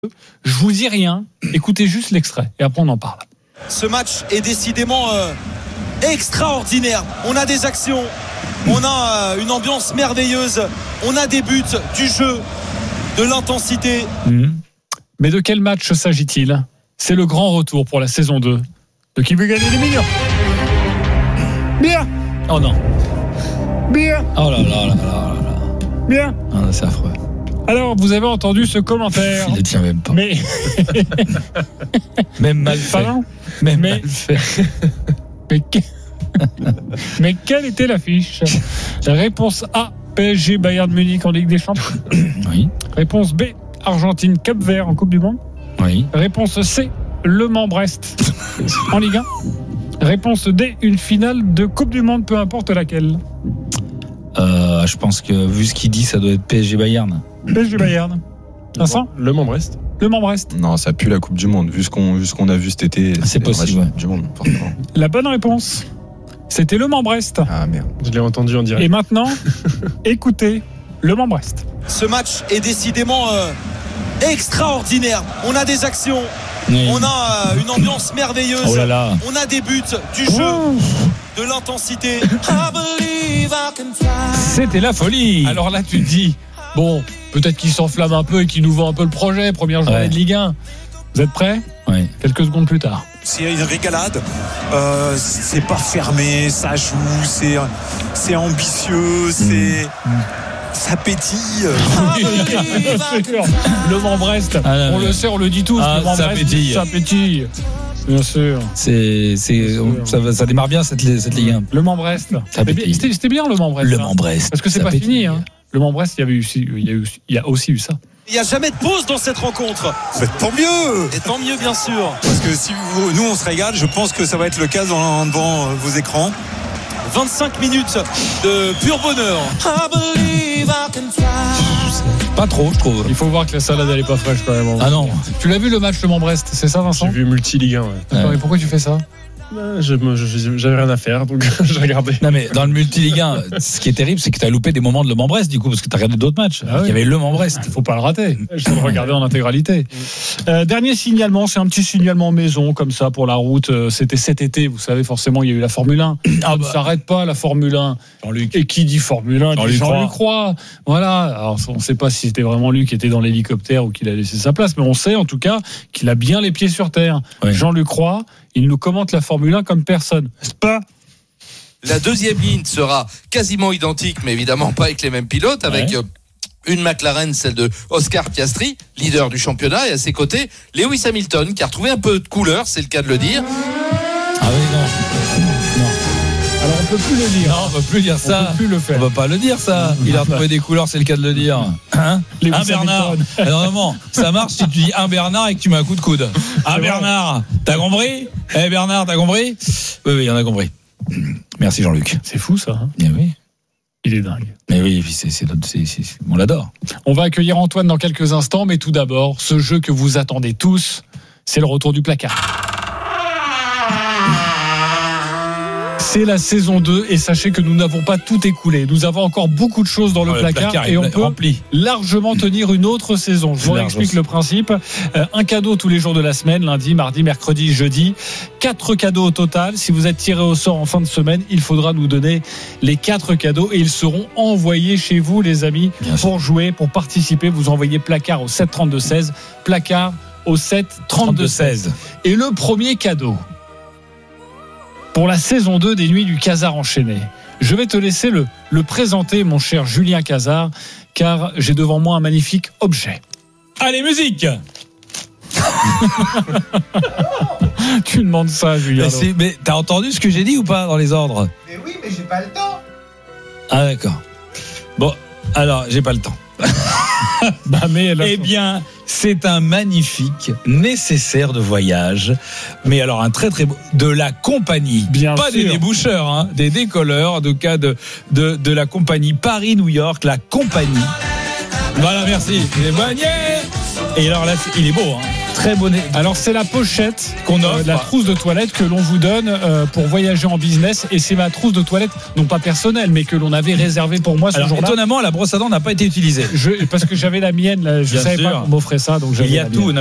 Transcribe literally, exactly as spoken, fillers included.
Je vous dis rien, écoutez juste l'extrait et après on en parle. Ce match est décidément euh, extraordinaire. On a des actions, on a euh, une ambiance merveilleuse, on a des buts, du jeu, de l'intensité. Mmh. Mais de quel match s'agit-il ? C'est le grand retour pour la saison deux. De qui veut gagner des millions ? Bien. Oh non. Bien. Oh là là là là là là. Bien. Ah, c'est affreux. Alors, vous avez entendu ce commentaire. Il ne tient même pas. Mais même mal fait. Pardon ? Même Mais... mal fait. Mais, que... Mais quelle était l'affiche ? Réponse A, P S G Bayern Munich en Ligue des Champions. Oui. Réponse B, Argentine Cap Vert en Coupe du Monde. Oui. Réponse C, Le Mans-Brest en Ligue un. Réponse D, une finale de Coupe du Monde, peu importe laquelle. Euh, je pense que vu ce qu'il dit, ça doit être P S G Bayern. P S G Bayern. Vincent ? Le Mans-Brest. Le Mans-Brest. Non, ça pue la Coupe du Monde. Vu ce qu'on, vu ce qu'on a vu cet été, c'est possible. La Coupe du Monde, forcément. La bonne réponse, c'était Le Mans-Brest. Ah merde. Je l'ai entendu en direct. Et maintenant, écoutez Le Mans-Brest. Ce match est décidément euh, extraordinaire. On a des actions, Oui. on a euh, une ambiance merveilleuse, Oh là là. on a des buts, du jeu, Oh. de l'intensité. C'était la folie. Alors là, tu te dis, bon, peut-être qu'il s'enflamme un peu et qu'il nous vend un peu le projet, première journée Ouais. de Ligue un. Vous êtes prêts ? Oui. Quelques secondes plus tard. C'est une régalade, euh, c'est pas fermé, ça joue, c'est, c'est ambitieux, c'est, ça pétille. Le Mans-Brest, Ah, là, on là. le sait, on le dit tous. Ah, le Mans-Brest, ça pétille. Ça pétille. Bien sûr. C'est, c'est, ça, va- ça démarre bien cette, cette Ligue un. Le Mans-Brest. C'était bien, c'était- c'était bien le Mans-Brest. Le hein. Mans-Brest. Parce que c'est ça pas pétille. fini. Hein. Le Mans-Brest, il y avait eu, il y a eu, il y a aussi eu ça. Il n'y a jamais de pause dans cette rencontre. Mais tant mieux. Et tant mieux, bien sûr. Parce que si vous, nous on se régale, je pense que ça va être le cas dans, devant vos écrans. vingt-cinq minutes de pur bonheur. Pas trop, je trouve. Il faut voir que la salade, elle est pas fraîche quand même. Ah non. Tu l'as vu le match Le Mans-Brest, c'est ça, Vincent ? J'ai vu multi-Ligue un. Ouais. Attends, Ouais. mais pourquoi tu fais ça ? Euh, je, me- je- j'avais rien à faire, donc je regardais. Non mais dans le multi-Ligue un, ce qui est terrible, c'est que tu as loupé des moments de Le Mans-Brest du coup, parce que tu as regardé d'autres matchs. Ah oui. Il y avait Le Mans-Brest. Il faut pas le rater. Je vais le regarder en intégralité. Euh, dernier signalement, c'est un petit signalement maison comme ça pour la route. Euh, C'était cet été, vous savez forcément, il y a eu la Formule un. Ah Ça ne bah. s'arrête pas la Formule un. Jean-Luc. Et qui dit Formule un dit Jean-Luc Jean-Luc Roy. Voilà. Alors on ne sait pas si c'était vraiment lui qui était dans l'hélicoptère ou qu'il a laissé sa place, mais on sait en tout cas qu'il a bien les pieds sur terre. Oui. Jean-Luc Roy, il nous commente la Formule un comme personne. C'est pas. La deuxième ligne sera quasiment identique, mais évidemment pas avec les mêmes pilotes, avec Ouais. euh, une McLaren, celle de Oscar Piastri, leader du championnat, et à ses côtés, Lewis Hamilton, qui a retrouvé un peu de couleur, c'est le cas de le dire. Ah oui, non. Alors on peut plus le dire. Non, on peut plus dire On ça. peut plus le faire. On peut pas le dire ça. Il a retrouvé des couleurs, c'est le cas de le dire. Hein Lewis Un Bernard. Hamilton. Alors, normalement, ça marche si tu dis un Bernard et que tu mets un coup de coude. Un vrai. Bernard, t'as compris ? Eh Bernard, t'as compris ? Oui, oui, on a compris. Merci Jean-Luc. C'est fou ça. Hein, Eh oui. il est dingue. Mais oui, puis c'est, c'est, c'est, c'est, c'est- on l'adore. On va accueillir Antoine dans quelques instants, mais tout d'abord, ce jeu que vous attendez tous, c'est le retour du placard. C'est la saison deux et sachez que nous n'avons pas tout écoulé. Nous avons encore beaucoup de choses dans le, Oh, le placard, placard, et il on est peut rempli. largement tenir une autre saison. Je vous Large explique aussi. le principe. Euh, un cadeau tous les jours de la semaine, lundi, mardi, mercredi, jeudi. Quatre cadeaux au total. Si vous êtes tiré au sort en fin de semaine, il faudra nous donner les quatre cadeaux et ils seront envoyés chez vous, les amis, Bien sûr. pour jouer, pour participer. Vous envoyez placard au sept trente-deux seize. Placard au sept trente-deux seize. Et le premier cadeau pour la saison deux des Nuits du Casar enchaîné. Je vais te laisser le, le présenter, mon cher Julien Casar, car j'ai devant moi un magnifique objet. Allez, musique. Tu demandes ça, Julien. Mais, c'est- mais t'as entendu ce que j'ai dit ou pas dans les ordres ? Mais oui, mais j'ai pas le temps. Ah d'accord. Bon, alors j'ai pas le temps. Bah, mais là, Eh bien, c'est un magnifique nécessaire de voyage, mais alors un très très beau de la compagnie, Bien pas sûr. des déboucheurs, hein, des décolleurs, en tout cas de de de la compagnie Paris-New York, la compagnie. Voilà, merci. Il est magnifique. Et alors là, c'est- il est beau, hein. Très bonne. Alors c'est la pochette Qu'on euh, offre. la trousse de toilette que l'on vous donne euh, pour voyager en business, et c'est ma trousse de toilette non pas personnelle mais que l'on avait réservée pour moi ce Alors, jour-là. étonnamment, la brosse à dents n'a pas été utilisée. Je, parce que j'avais la mienne, là, je Bien savais sûr. pas qu'on m'offrait ça, donc j'avais Il y a la tout. mienne.